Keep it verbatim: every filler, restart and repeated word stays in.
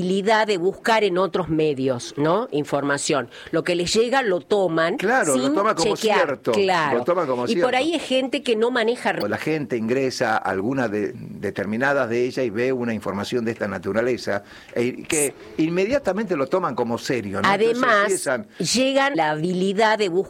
habilidad de buscar en otros medios, ¿no? Información. Lo que les llega lo toman Claro, sin lo toman como chequear. cierto. Claro. Lo toman como y cierto. por ahí hay gente que no maneja. La gente ingresa a alguna de determinadas de ellas y ve una información de esta naturaleza eh, que inmediatamente lo toman como serio, ¿no? Además, empiezan... llegan la habilidad de buscar